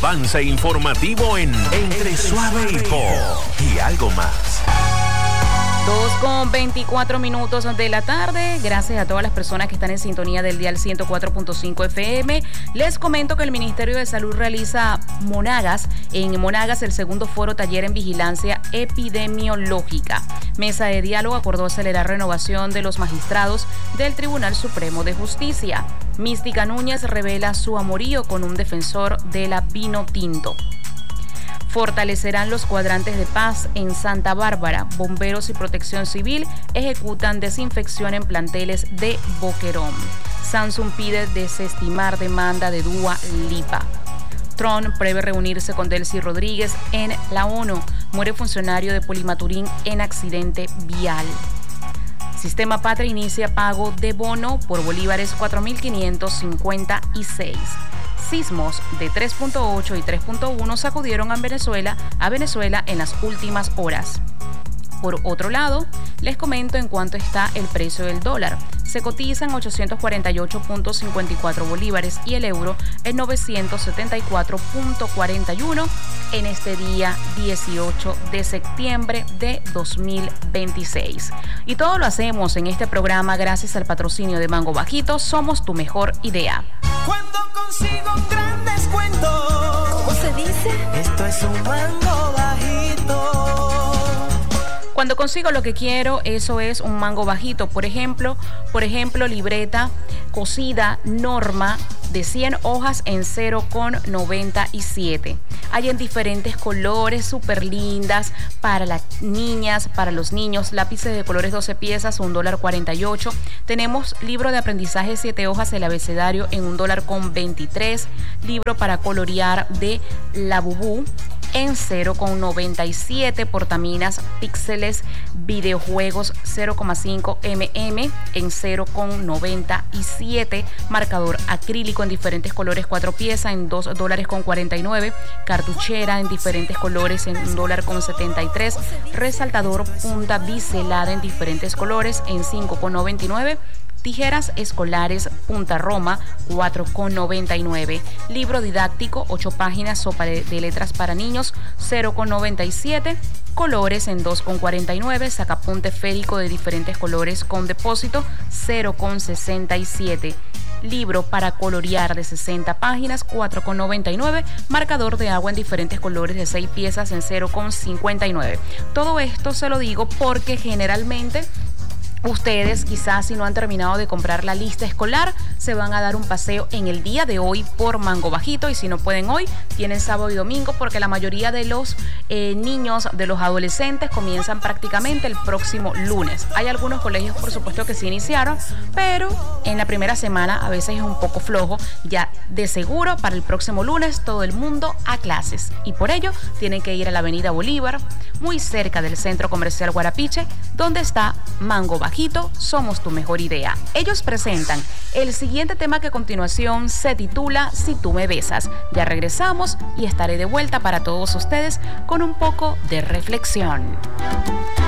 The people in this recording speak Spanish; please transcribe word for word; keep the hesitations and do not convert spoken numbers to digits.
avance informativo en Entre Suave y Pop y algo más. dos con veinticuatro minutos de la tarde. Gracias a todas las personas que están en sintonía del dial ciento cuatro punto cinco F M. Les comento que el Ministerio de Salud realiza Monagas, en Monagas el segundo foro taller en vigilancia epidemiológica. Mesa de diálogo acordó acelerar renovación de los magistrados del Tribunal Supremo de Justicia. Mística Núñez revela su amorío con un defensor de la vino tinto. Fortalecerán los cuadrantes de paz en Santa Bárbara. Bomberos y Protección Civil ejecutan desinfección en planteles de Boquerón. Samsung pide desestimar demanda de Dua Lipa. Trump prevé reunirse con Delcy Rodríguez en la ONU. Muere funcionario de Polimaturín en accidente vial. Sistema Patria inicia pago de bono por bolívares cuatro mil quinientos cincuenta y seis. Sismos de tres punto ocho y tres punto uno sacudieron a Venezuela, a Venezuela en las últimas horas. Por otro lado, les comento en cuánto está el precio del dólar. Se cotizan ochocientos cuarenta y ocho punto cincuenta y cuatro bolívares y el euro en novecientos setenta y cuatro punto cuarenta y uno en este día dieciocho de septiembre de dos mil veintiséis. Y todo lo hacemos en este programa gracias al patrocinio de Mango Bajito. Somos tu mejor idea. Cuando consigo un gran descuento, ¿cómo se dice? Esto es un mango bajito. Cuando consigo lo que quiero, eso es un mango bajito. Por ejemplo, por ejemplo, libreta cosida Norma de cien hojas en cero con noventa y siete. Hay en diferentes colores, súper lindas, para las niñas, para los niños. Lápices de colores doce piezas, un dólar cuarenta y ocho. Tenemos libro de aprendizaje siete hojas, el abecedario en un dólar con veintitrés. Libro para colorear de La Bubú en cero con noventa y siete. Portaminas píxeles videojuegos cero coma cinco milímetros en cero con noventa y siete. Marcador acrílico en diferentes colores cuatro piezas en dos dólares con cuarenta y nueve. Cartuchera en diferentes colores en un dólar con setenta y tres. Resaltador punta biselada en diferentes colores en cinco con noventa y nueve. Tijeras escolares Punta Roma, cuatro con noventa y nueve. Libro didáctico, ocho páginas, sopa de, de letras para niños, cero con noventa y siete. Colores en dos con cuarenta y nueve. Sacapunte férico de diferentes colores con depósito, cero con sesenta y siete. Libro para colorear de sesenta páginas, cuatro con noventa y nueve. Marcador de agua en diferentes colores de seis piezas en cero con cincuenta y nueve. Todo esto se lo digo porque generalmente ustedes, quizás si no han terminado de comprar la lista escolar, se van a dar un paseo en el día de hoy por Mango Bajito, y si no pueden hoy, tienen sábado y domingo, porque la mayoría de los eh, niños, de los adolescentes, comienzan prácticamente el próximo lunes. Hay algunos colegios, por supuesto, que sí iniciaron, pero en la primera semana a veces es un poco flojo. Ya de seguro, para el próximo lunes, todo el mundo a clases, y por ello tienen que ir a la Avenida Bolívar, muy cerca del Centro Comercial Guarapiche, donde está Mango Bajito. Somos tu mejor idea. Ellos presentan el siguiente tema que a continuación se titula Si tú me besas. Ya regresamos y estaré de vuelta para todos ustedes con un poco de reflexión.